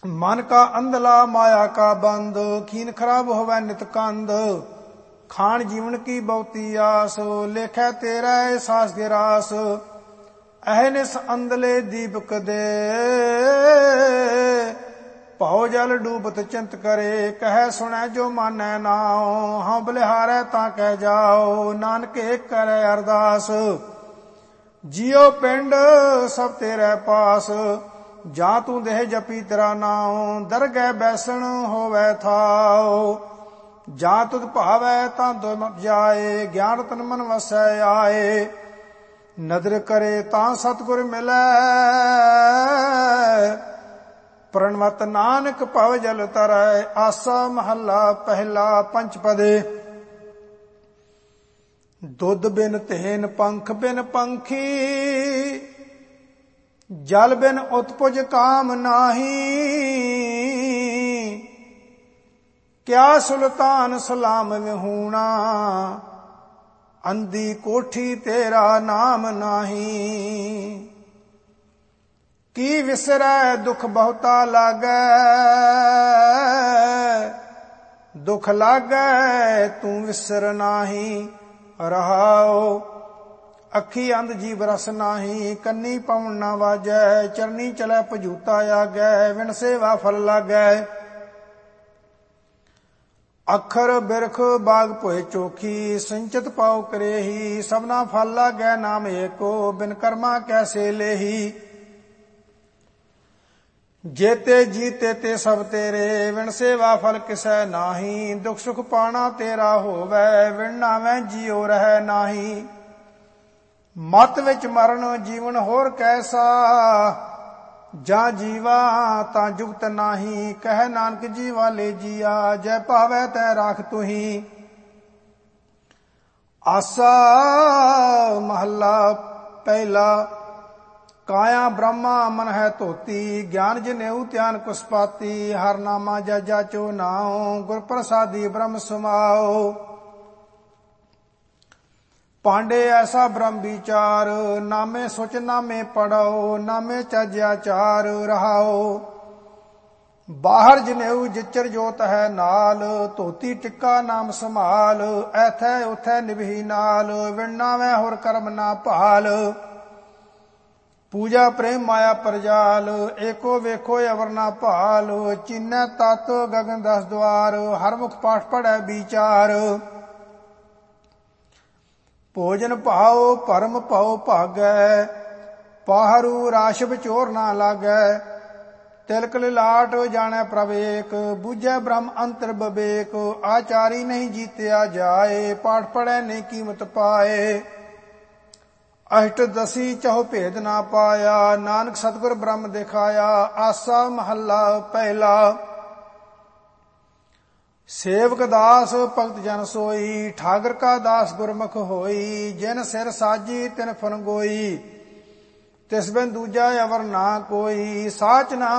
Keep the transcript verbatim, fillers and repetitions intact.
मन का अंधला माया का बंद, खीन खराब होवे नित कंद। खान जीवन की बहुती आस, लेखै तेरा सास गिरास। अहनिस अंधले दीपक दे, भाव जल डूबत चिंत करे। कह सुनै जो मानै नाओ, हाँ बलिहारै तां कह जाओ। नानक एक करे अरदास, जियो पिंड सब तेरे पास। ਜਾਂ ਤੂੰ ਦੇਹ ਜਪੀ ਤੇਰਾ ਨਾਉ, ਦਰਗਹਿ ਬੈਸਣ ਹੋਵੇ ਥਾਉ। ਜਾਂ ਤੁਧ ਭਾਵੈ ਤਾਂ ਦੁਮ ਜਾਏ, ਗਿਆਨ ਤਨ ਮਨ ਵਸੈ ਆਏ। ਨਦਰ ਕਰੇ ਤਾਂ ਸਤਿਗੁਰ ਮਿਲੈ, ਪ੍ਰਣਵਤ ਨਾਨਕ ਭਵ ਜਲ ਤਰੈ। ਆਸਾ ਮਹੱਲਾ ਪਹਿਲਾ ਪੰਚਪਦੇ। ਦੁੱਧ ਬਿਨ ਤੇਨ ਪੰਖ ਬਿਨ ਪੰਖੀ, जल बिन उत्पुज काम नाही। क्या सुल्तान सलाम विहूणा, अंधी कोठी तेरा नाम नाही। की विसरै दुख बहुता लागै, दुख लागै तू विसर नाही। रहाओ अखी अंध जीव रस नाही, कन्नी पवन ना वाजै। चरनी चलै भजूता आगै, विण सेवा फल लागै। अखर बिरख बाग भोए चोखी, संचित पाओ करेही। सबना फल लागै नाम एको, बिन कर्मा कैसे लेही। जेते जीते ते सब तेरे, विण सेवा फल किसै नाही। दुख सुख पाना तेरा होवै, विण नावै जियो रहै नाही। ਮਤ ਵਿੱਚ ਮਰਨ ਜੀਵਨ ਹੋਰ ਕੈਸਾ, ਜਾਂ ਜੀਵਾ ਤਾਂ ਜੁਗਤ ਨਾਹੀ। ਕਹਿ ਨਾਨਕ ਜੀਵਾ ਲੈ ਜੀਆ, ਜੈ ਭਾਵੈ ਤੈ ਰਾਖ ਤੁਹੀ। ਆਸਾ ਮਹੱਲਾ ਪਹਿਲਾ। ਕਾਇਆ ਬ੍ਰਹਮਾ ਮਨ ਹੈ ਧੋਤੀ, ਗਿਆਨ ਜਨੇਊ ਧਿਆਨ ਕੁਸਪਾਤੀ। ਹਰ ਨਾਮਾ ਜਜਾ ਚੋ ਨਾਉ, ਗੁਰ ਪ੍ਰਸਾਦੀ ਬ੍ਰਹਮ ਸਮਾਓ। पांडे ऐसा ब्रह्म विचार, नामे सोच नामे पढ़ो। नामे चज्या चार रहाओ। बाहर जनेऊ जिचर जोत है नाल, धोती टिक्का नाम संभाल। ऐथै उथै निभही नाल, विणना वै होर कर्म ना भाल। पूजा प्रेम माया परजाल, एको वेखो अवर ना भाल। चीनै तत गगन दस द्वार, हर मुख पाठ पढ़ै विचार। भोजन भाओ परम भाओ भागै, पाहरू राश विचोर ना लागै। तिलक लिलाट जानै प्रभ एक, बूझै ब्रह्म अंतर बबेक। आचारी नहीं जीत्या जाए, पाठ पढ़ै ने कीमत पाए। अष्टदशी चहु भेद ना पाया, नानक सतगुर ब्रह्म दिखाया। आसा महला पहला। सेवक दास भगत जन सोई, ठागर का दास गुरमुख होई। जिन सिर साजी तिन फन गोई, तिस बिन दूजा अवर ना कोई। साच नाम